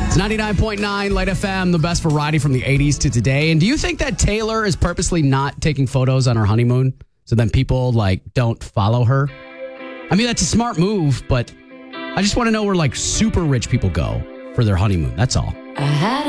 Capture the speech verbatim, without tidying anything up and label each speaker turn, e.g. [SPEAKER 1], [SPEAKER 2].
[SPEAKER 1] It's ninety-nine point nine Light F M, the best variety from the eighties to today. And do you think that Taylor is purposely not taking photos on her honeymoon so then people like don't follow her? I mean, that's a smart move, but I just want to know where like super rich people go for their honeymoon. That's all.
[SPEAKER 2] I had